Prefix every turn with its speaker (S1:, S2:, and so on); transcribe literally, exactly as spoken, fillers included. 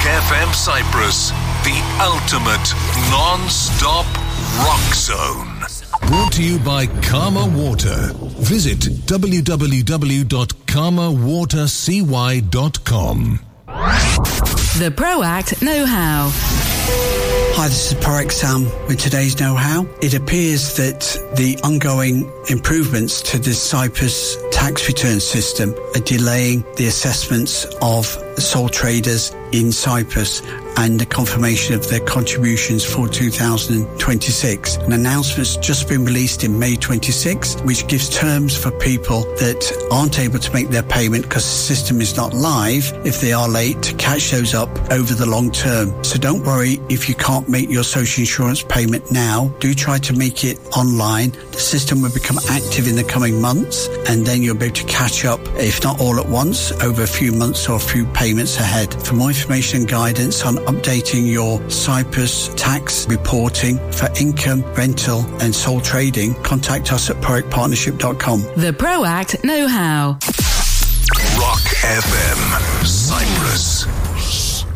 S1: F M Cyprus, the ultimate non-stop rock zone. Brought to you by Karma Water. Visit w w w dot karma water c y dot com.
S2: The ProAct Know-How.
S3: Hi, this is ProAct Sam with today's Know-How. It appears that the ongoing improvements to the Cyprus tax return system are delaying the assessments of sole traders in Cyprus and the confirmation of their contributions for two thousand twenty-six. An announcement's just been released in May twenty-sixth, which gives terms for people that aren't able to make their payment because the system is not live, if they are late, to catch those up over the long term. So don't worry if you can't make your social insurance payment now. Do try to make it online. The system will become active in the coming months, and then you'll be able to catch up, if not all at once, over a few months or a few payments ahead. For more information and guidance on updating your Cyprus tax reporting for income, rental and sole trading, contact us at proact partnership dot com.
S2: The ProAct Know-How.
S1: Rock F M Cyprus.